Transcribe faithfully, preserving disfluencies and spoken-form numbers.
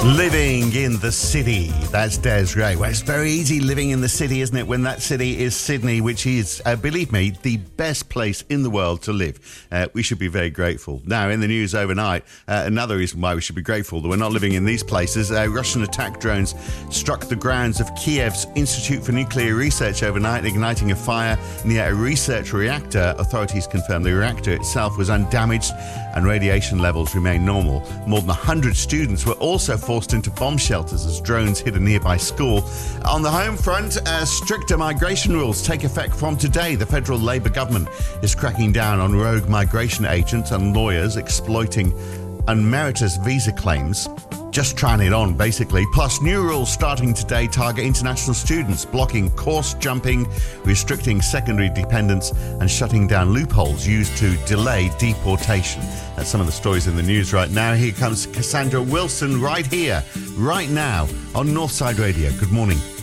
Living in the city. That's Des Gray. Well, it's very easy living in the city, isn't it? When that city is Sydney, which is, uh, believe me, the best place in the world to live. Uh, we should be very grateful. Now, in the news overnight, uh, another reason why we should be grateful that we're not living in these places. Uh, Russian attack drones struck the grounds of Kiev's Institute for Nuclear Research overnight, igniting a fire near a research reactor. Authorities confirmed the reactor itself was undamaged and radiation levels remain normal. More than one hundred students were also forced into bomb shelters as drones hit a nearby school. On the home front, uh, stricter migration rules take effect from today. The federal Labour government is cracking down on rogue migration agents and lawyers exploiting unmeritorious visa claims. Just trying it on, basically. Plus, new rules starting today target international students, blocking course jumping, restricting secondary dependence, and shutting down loopholes used to delay deportation. That's some of the stories in the news right now. Here comes Cassandra Wilson right here, right now, on Northside Radio. Good morning.